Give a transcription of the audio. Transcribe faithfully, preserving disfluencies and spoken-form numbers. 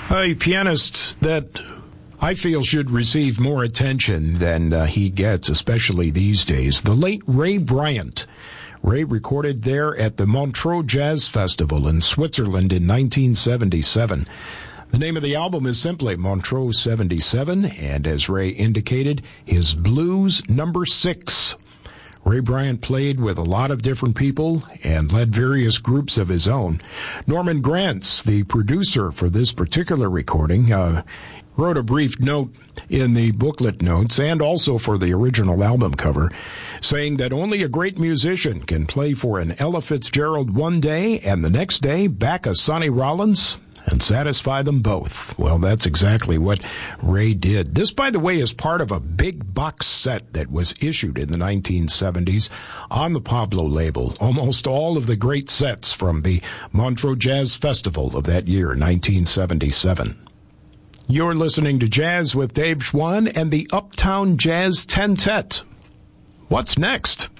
A pianist that I feel should receive more attention than uh, he gets, especially these days. The late Ray Bryant. Ray recorded there at the Montreux Jazz Festival in Switzerland in nineteen seventy-seven. The name of the album is simply Montreux seventy-seven, and as Ray indicated, his Blues Number Six. Ray Bryant played with a lot of different people and led various groups of his own. Norman Granz, the producer for this particular recording, uh, wrote a brief note in the booklet notes and also for the original album cover, saying that only a great musician can play for an Ella Fitzgerald one day and the next day back a Sonny Rollins and satisfy them both. Well, that's exactly what Ray did. This, by the way, is part of a big box set that was issued in the nineteen seventies on the Pablo label. Almost all of the great sets from the Montreux Jazz Festival of that year, nineteen seventy-seven. You're listening to Jazz with Dave Schwann and the Uptown Jazz Tentet. What's next?